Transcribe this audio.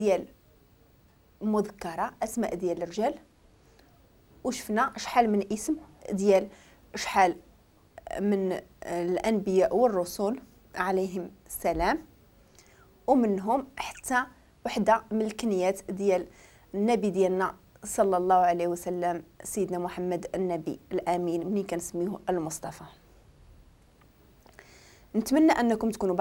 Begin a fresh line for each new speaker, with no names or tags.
ديال مذكرة، أسماء ديال الرجال، وشفنا شحال من اسم ديال شحال من الأنبياء والرسل عليهم السلام، ومنهم حتى وحدة من الكنيات ديال النبي ديالنا صلى الله عليه وسلم سيدنا محمد النبي الأمين، منين كنسميوه المصطفى. نتمنى أنكم تكونوا